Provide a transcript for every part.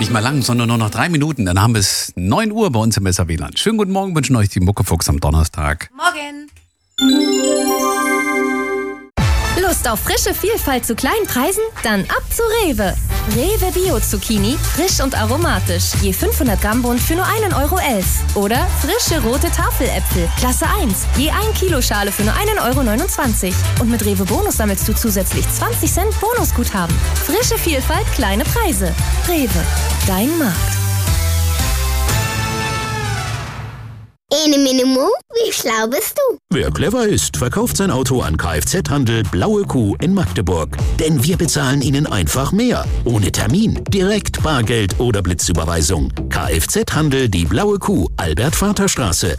Nicht mal lang, sondern nur noch 3 Minuten. Dann haben wir es 9 Uhr bei uns im SAW-Land. Schönen guten Morgen, wünschen euch die Muckefuchs am Donnerstag. Morgen. Lust auf frische Vielfalt zu kleinen Preisen? Dann ab zu Rewe. Rewe Bio Zucchini, frisch und aromatisch. Je 500 Gramm Bund für nur 1,11 €. Oder frische rote Tafeläpfel, Klasse 1. Je 1 Kilo Schale für nur 1,29 €. Und mit Rewe Bonus sammelst du zusätzlich 20 Cent Bonusguthaben. Frische Vielfalt, kleine Preise. Rewe, dein Markt. Ene Minimo, wie schlau bist du? Wer clever ist, verkauft sein Auto an Kfz-Handel Blaue Kuh in Magdeburg. Denn wir bezahlen Ihnen einfach mehr. Ohne Termin, direkt Bargeld oder Blitzüberweisung. Kfz-Handel die Blaue Kuh, Albert-Vater-Straße.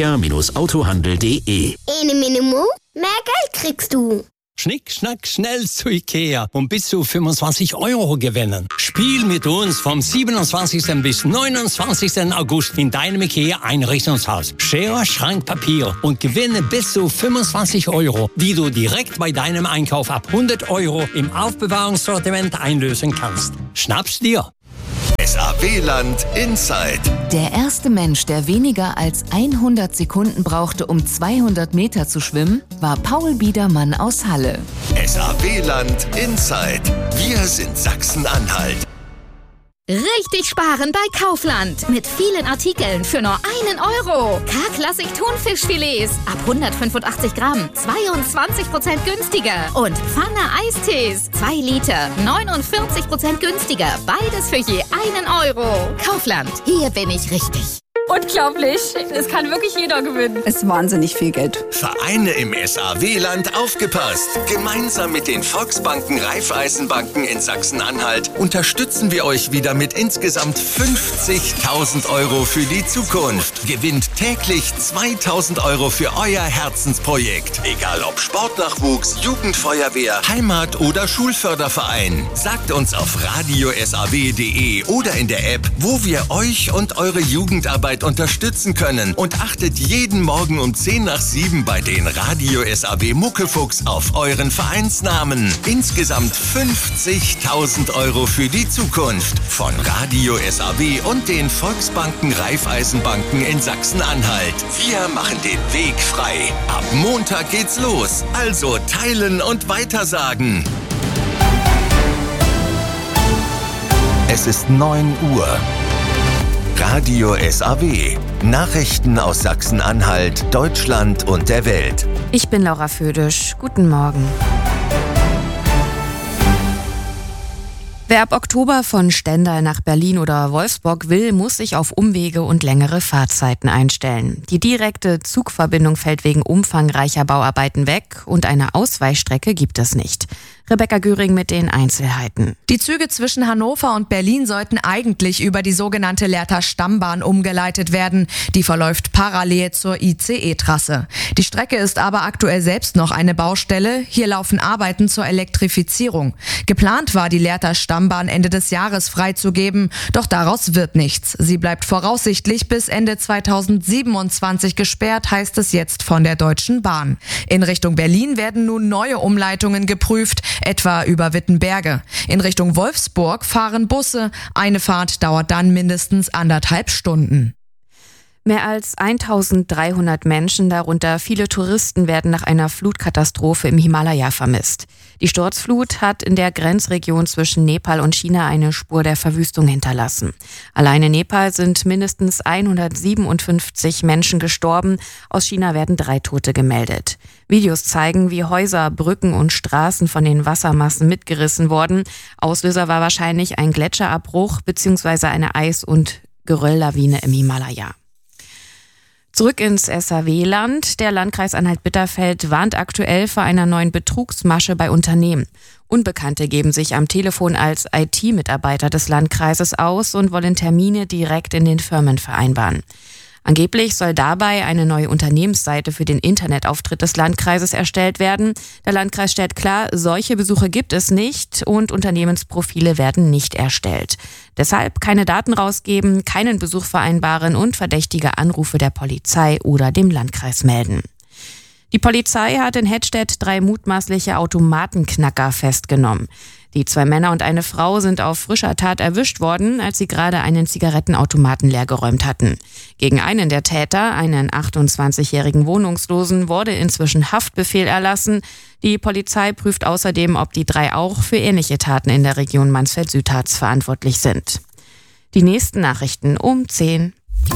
media-autohandel.de. Ene Minimo, mehr Geld kriegst du. Schnick, schnack, schnell zu Ikea und bis zu 25 € gewinnen. Spiel mit uns vom 27. bis 29. August in deinem Ikea-Einrichtungshaus. Schere, Schrank, Papier und gewinne bis zu 25 €, die du direkt bei deinem Einkauf ab 100 € im Aufbewahrungssortiment einlösen kannst. Schnapp's dir! SAW-Land Inside. Der erste Mensch, der weniger als 100 Sekunden brauchte, um 200 Meter zu schwimmen, war Paul Biedermann aus Halle. SAW-Land Inside. Wir sind Sachsen-Anhalt. Richtig sparen bei Kaufland. Mit vielen Artikeln für nur 1 €. K-Klassik Thunfischfilets ab 185 Gramm. 22% günstiger. Und Pfanne Eistees. 2 Liter. 49% günstiger. Beides für je 1 €. Kaufland. Hier bin ich richtig. Unglaublich. Es kann wirklich jeder gewinnen. Es ist wahnsinnig viel Geld. Vereine im SAW-Land aufgepasst. Gemeinsam mit den Volksbanken, Raiffeisenbanken in Sachsen-Anhalt unterstützen wir euch wieder mit insgesamt 50.000 € für die Zukunft. Gewinnt täglich 2.000 € für euer Herzensprojekt. Egal ob Sportnachwuchs, Jugendfeuerwehr, Heimat- oder Schulförderverein. Sagt uns auf radiosaw.de oder in der App, wo wir euch und eure Jugendarbeit unterstützen können, und achtet jeden Morgen um 6:10 bei den Radio SAW Muckefuchs auf euren Vereinsnamen. Insgesamt 50.000 € für die Zukunft von Radio SAW und den Volksbanken Raiffeisenbanken in Sachsen-Anhalt. Wir machen den Weg frei. Ab Montag geht's los. Also teilen und weitersagen. Es ist 9 Uhr. Radio SAW. Nachrichten aus Sachsen-Anhalt, Deutschland und der Welt. Ich bin Laura Födisch. Guten Morgen. Wer ab Oktober von Stendal nach Berlin oder Wolfsburg will, muss sich auf Umwege und längere Fahrzeiten einstellen. Die direkte Zugverbindung fällt wegen umfangreicher Bauarbeiten weg und eine Ausweichstrecke gibt es nicht. Rebecca Göring mit den Einzelheiten. Die Züge zwischen Hannover und Berlin sollten eigentlich über die sogenannte Lehrter Stammbahn umgeleitet werden. Die verläuft parallel zur ICE-Trasse. Die Strecke ist aber aktuell selbst noch eine Baustelle. Hier laufen Arbeiten zur Elektrifizierung. Geplant war, die Lehrter Stammbahn Ende des Jahres freizugeben, doch daraus wird nichts. Sie bleibt voraussichtlich bis Ende 2027 gesperrt, heißt es jetzt von der Deutschen Bahn. In Richtung Berlin werden nun neue Umleitungen geprüft, etwa über Wittenberge. In Richtung Wolfsburg fahren Busse. Eine Fahrt dauert dann mindestens 1,5 Stunden. Mehr als 1.300 Menschen, darunter viele Touristen, werden nach einer Flutkatastrophe im Himalaya vermisst. Die Sturzflut hat in der Grenzregion zwischen Nepal und China eine Spur der Verwüstung hinterlassen. Allein in Nepal sind mindestens 157 Menschen gestorben. Aus China werden 3 Tote gemeldet. Videos zeigen, wie Häuser, Brücken und Straßen von den Wassermassen mitgerissen wurden. Auslöser war wahrscheinlich ein Gletscherabbruch bzw. eine Eis- und Gerölllawine im Himalaya. Zurück ins SAW-Land. Der Landkreis Anhalt-Bitterfeld warnt aktuell vor einer neuen Betrugsmasche bei Unternehmen. Unbekannte geben sich am Telefon als IT-Mitarbeiter des Landkreises aus und wollen Termine direkt in den Firmen vereinbaren. Angeblich soll dabei eine neue Unternehmensseite für den Internetauftritt des Landkreises erstellt werden. Der Landkreis stellt klar, solche Besuche gibt es nicht und Unternehmensprofile werden nicht erstellt. Deshalb keine Daten rausgeben, keinen Besuch vereinbaren und verdächtige Anrufe der Polizei oder dem Landkreis melden. Die Polizei hat in Hettstedt 3 mutmaßliche Automatenknacker festgenommen. Die 2 Männer und eine Frau sind auf frischer Tat erwischt worden, als sie gerade einen Zigarettenautomaten leergeräumt hatten. Gegen einen der Täter, einen 28-jährigen Wohnungslosen, wurde inzwischen Haftbefehl erlassen. Die Polizei prüft außerdem, ob die 3 auch für ähnliche Taten in der Region Mansfeld-Südharz verantwortlich sind. Die nächsten Nachrichten um 10.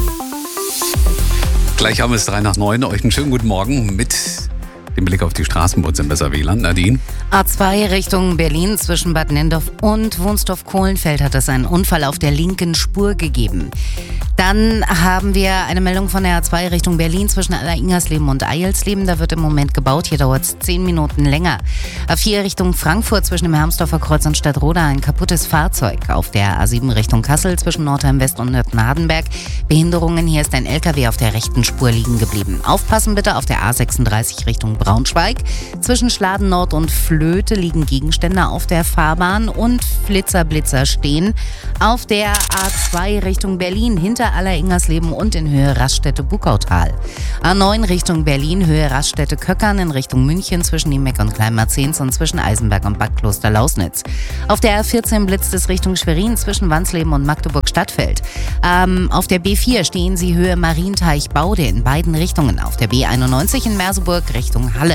Gleich haben wir es 8:03. Euch einen schönen guten Morgen mit dem Blick auf die Straßen bei uns im Besserwieland. Nadine? A2 Richtung Berlin zwischen Bad Nenndorf und Wunstorf-Kohlenfeld hat es einen Unfall auf der linken Spur gegeben. Dann haben wir eine Meldung von der A2 Richtung Berlin zwischen Aller-Ingersleben und Eilsleben. Da wird im Moment gebaut. Hier dauert es 10 Minuten länger. A4 Richtung Frankfurt zwischen dem Hermsdorfer Kreuz und Stadtroda ein kaputtes Fahrzeug. Auf der A7 Richtung Kassel zwischen Nordheim West und Nürten-Hardenberg. Behinderungen. Hier ist ein LKW auf der rechten Spur liegen geblieben. Aufpassen bitte auf der A36 Richtung Braunschweig. Zwischen Schladen Nord und Flöte liegen Gegenstände auf der Fahrbahn und Flitzer-Blitzer stehen. Auf der A2 Richtung Berlin hinter Aller-Ingersleben und in Höhe Raststätte-Bukautal. A9 Richtung Berlin, Höhe Raststätte-Köckern in Richtung München zwischen Niemeck und Kleinmarzens und zwischen Eisenberg und Bad Kloster-Lausnitz. Auf der A14 blitzt es Richtung Schwerin zwischen Wansleben und Magdeburg-Stadtfeld. Auf der B4 stehen Sie Höhe Marienteich-Baude in beiden Richtungen. Auf der B91 in Merseburg Richtung Halle.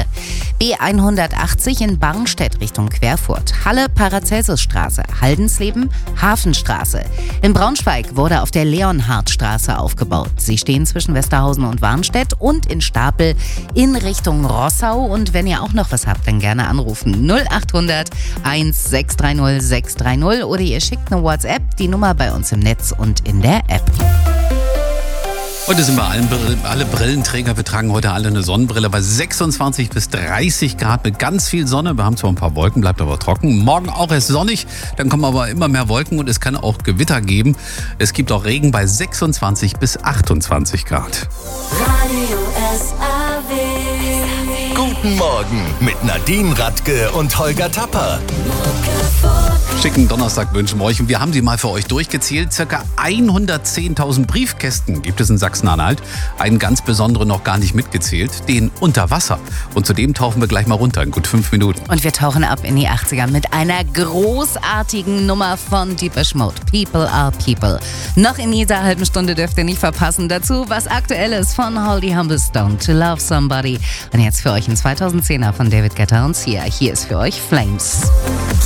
B180 in Barnstedt Richtung Querfurt. Halle Paracelsusstraße, Haldensleben, Hafenstraße. In Braunschweig wurde auf der Leonhardstraße aufgebaut. Sie stehen zwischen Westerhausen und Warnstedt und in Stapel in Richtung Rossau. Und wenn ihr auch noch was habt, dann gerne anrufen. 0800 1630 630 oder ihr schickt eine WhatsApp, die Nummer bei uns im Netz und in der App. Heute sind wir alle Brillenträger. Wir tragen heute alle eine Sonnenbrille bei 26 bis 30 Grad mit ganz viel Sonne. Wir haben zwar ein paar Wolken, bleibt aber trocken. Morgen auch erst sonnig, dann kommen aber immer mehr Wolken und es kann auch Gewitter geben. Es gibt auch Regen bei 26 bis 28 Grad. Radio SAW. Guten Morgen mit Nadine Radke und Holger Tapper. Schicken Donnerstag wünschen wir euch und wir haben sie mal für euch durchgezählt. Circa 110.000 Briefkästen gibt es in Sachsen-Anhalt. Einen ganz besonderen noch gar nicht mitgezählt, den Unterwasser. Und zudem tauchen wir gleich mal runter in gut 5 Minuten. Und wir tauchen ab in die 80er mit einer großartigen Nummer von Depeche Mode. People are People. Noch in dieser halben Stunde dürft ihr nicht verpassen. Dazu was Aktuelles von Holly Humblestone, To Love Somebody. Und jetzt für euch ein 2010er von David Guetta und Sia. Hier ist für euch Flames.